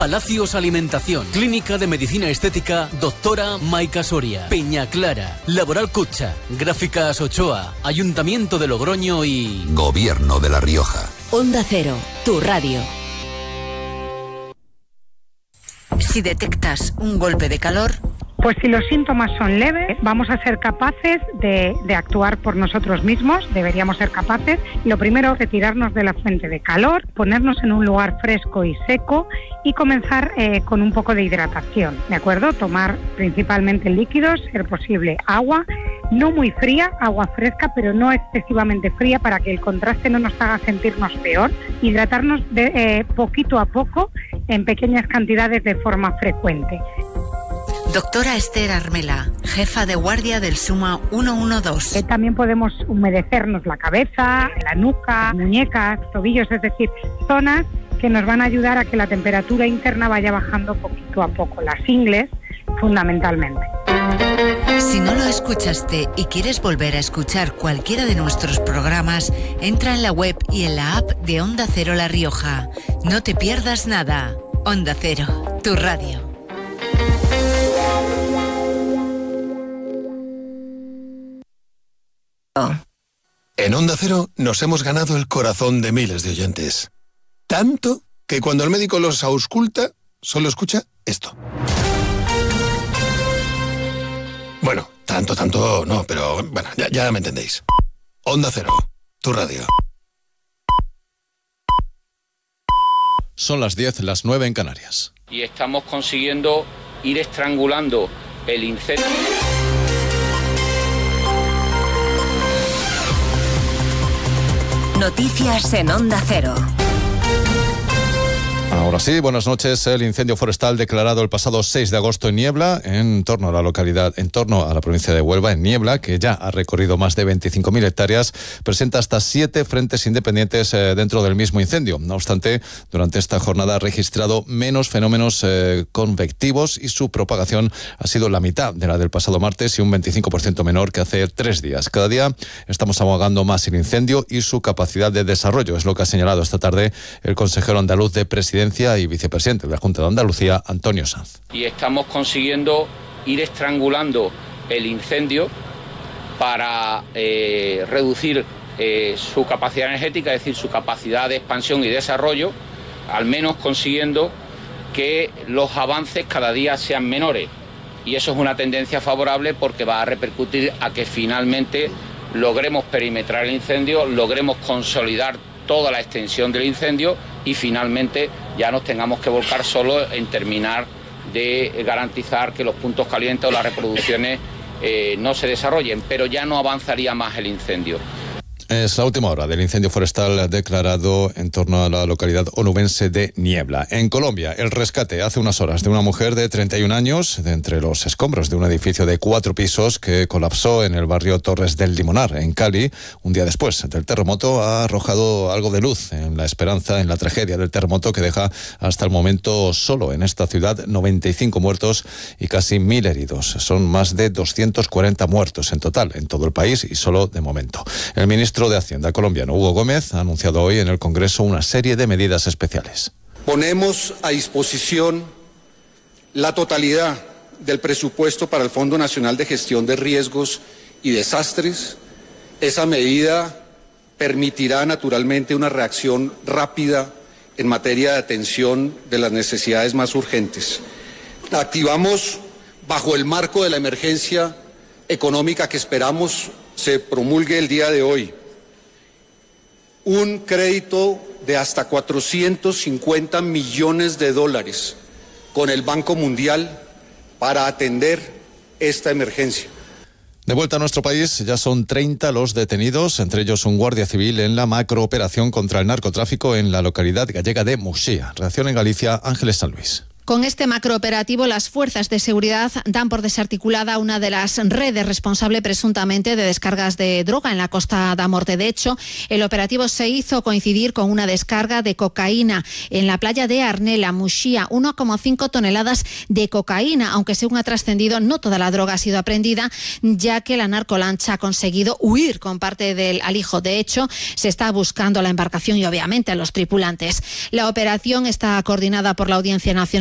Palacios Alimentación, Clínica de Medicina Estética, Doctora Maica Soria, Peña Clara, Laboral Cucha, Gráficas Ochoa, Ayuntamiento de Logroño y... Gobierno de La Rioja. Onda Cero, tu radio. Si detectas un golpe de calor... Pues si los síntomas son leves, vamos a ser capaces de actuar por nosotros mismos, deberíamos ser capaces. Lo primero, retirarnos de la fuente de calor, ponernos en un lugar fresco y seco y comenzar con un poco de hidratación, ¿de acuerdo? Tomar principalmente líquidos, ser posible agua, no muy fría, agua fresca, pero no excesivamente fría para que el contraste no nos haga sentirnos peor. Hidratarnos poquito a poco, en pequeñas cantidades de forma frecuente. Doctora Esther Armela, jefa de guardia del SUMA 112. También podemos humedecernos la cabeza, la nuca, muñecas, tobillos, es decir, zonas que nos van a ayudar a que la temperatura interna vaya bajando poquito a poco. Las ingles, fundamentalmente. Si no lo escuchaste y quieres volver a escuchar cualquiera de nuestros programas, entra en la web y en la app de Onda Cero La Rioja. No te pierdas nada. Onda Cero, tu radio. En Onda Cero nos hemos ganado el corazón de miles de oyentes. Tanto que cuando el médico los ausculta, solo escucha esto. Bueno, tanto no, pero bueno, ya me entendéis. Onda Cero, tu radio. Son las 10, las 9 en Canarias. Y estamos consiguiendo ir estrangulando el incendio. Noticias en Onda Cero. Ahora sí, buenas noches. El incendio forestal declarado el pasado 6 de agosto en Niebla, en torno a la provincia de Huelva, en Niebla, que ya ha recorrido más de 25.000 hectáreas, presenta hasta 7 frentes independientes dentro del mismo incendio. No obstante, durante esta jornada ha registrado menos fenómenos convectivos y su propagación ha sido la mitad de la del pasado martes y un 25% menor que hace 3 días. Cada día estamos abogando más el incendio y su capacidad de desarrollo, es lo que ha señalado esta tarde el consejero andaluz de Presidencia y vicepresidente de la Junta de Andalucía, Antonio Sanz. Y estamos consiguiendo ir estrangulando el incendio para reducir su capacidad energética, es decir, su capacidad de expansión y desarrollo, al menos consiguiendo que los avances cada día sean menores. Y eso es una tendencia favorable porque va a repercutir a que finalmente logremos perimetrar el incendio, logremos consolidar toda la extensión del incendio y finalmente ya nos tengamos que volcar solo en terminar de garantizar que los puntos calientes o las reproducciones no se desarrollen, pero ya no avanzaría más el incendio. Es la última hora del incendio forestal declarado en torno a la localidad onubense de Niebla. En Colombia, el rescate hace unas horas de una mujer de 31 años de entre los escombros de un edificio de 4 pisos que colapsó en el barrio Torres del Limonar, en Cali. Un día después del terremoto ha arrojado algo de luz en la esperanza, en la tragedia del terremoto que deja hasta el momento solo en esta ciudad 95 muertos y casi 1.000 heridos. Son más de 240 muertos en total en todo el país y solo de momento. El ministro de Hacienda colombiano, Hugo Gómez, ha anunciado hoy en el Congreso una serie de medidas especiales. Ponemos a disposición la totalidad del presupuesto para el Fondo Nacional de Gestión de Riesgos y Desastres. Esa medida permitirá naturalmente una reacción rápida en materia de atención de las necesidades más urgentes. Activamos, bajo el marco de la emergencia económica que esperamos se promulgue el día de hoy, un crédito de hasta $450 millones con el Banco Mundial para atender esta emergencia. De vuelta a nuestro país, ya son 30 los detenidos, entre ellos un guardia civil en la macrooperación contra el narcotráfico en la localidad gallega de Muxía. Redacción en Galicia, Ángeles San Luis. Con este macrooperativo, las fuerzas de seguridad dan por desarticulada una de las redes responsable presuntamente de descargas de droga en la Costa da Morte. De hecho, el operativo se hizo coincidir con una descarga de cocaína en la playa de Arnela, Muxía, 1,5 toneladas de cocaína, aunque según ha trascendido, no toda la droga ha sido aprehendida, ya que la narcolancha ha conseguido huir con parte del alijo. De hecho, se está buscando la embarcación y obviamente a los tripulantes. La operación está coordinada por la Audiencia Nacional